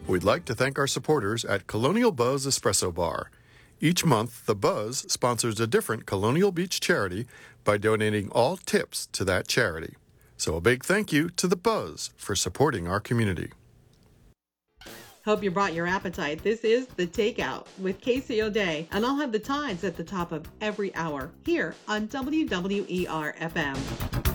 We'd like to thank our supporters at Colonial Buzz Espresso Bar. Each month, the Buzz sponsors a different Colonial Beach charity by donating all tips to that charity. So a big thank you to the Buzz for supporting our community. Hope you brought your appetite. This is The Takeout with Casey O'Day, and I'll have the times at the top of every hour here on WWER FM.